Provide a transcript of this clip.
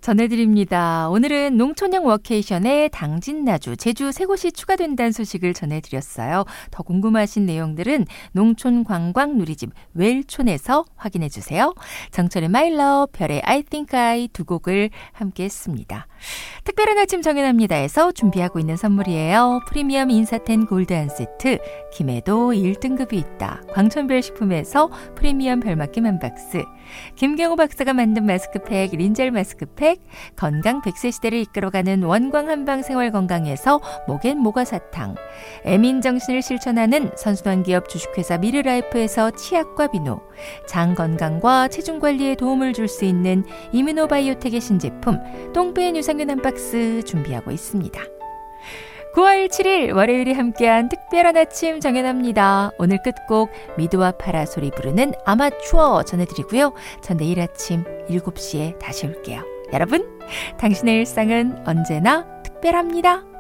전해드립니다. 오늘은 농촌형 워케이션에 당진나주, 제주 세 곳이 추가된다는 소식을 전해드렸어요. 더 궁금하신 내용들은 농촌관광 누리집 웰촌에서 확인해주세요. 정철의 My Love, 별의 I Think I 두 곡을 함께 했습니다. 특별한 아침 정연합니다에서 준비하고 있는 선물이에요. 프리미엄 인사텐 골드한 세트, 김해도 1등급이 있다. 광천별 식품에서 프리미엄 별맛김 한 박스, 김경호 박사가 만든 마스크팩, 린젤 마스크팩, 건강 100세 시대를 이끌어가는 원광 한방 생활건강에서 목엔 모가사탕, 애민정신을 실천하는 선순환 기업 주식회사 미르라이프에서 치약과 비누, 장 건강과 체중 관리에 도움을 줄 수 있는 이뮤노바이오텍의 신제품 똥배엔 유산균 한 박스 준비하고 있습니다. 9월 7일 월요일에 함께한 특별한 아침 정연합니다. 오늘 끝곡 미도와 파라솔이 부르는 아마추어 전해드리고요. 전 내일 아침 7시에 다시 올게요. 여러분, 당신의 일상은 언제나 특별합니다.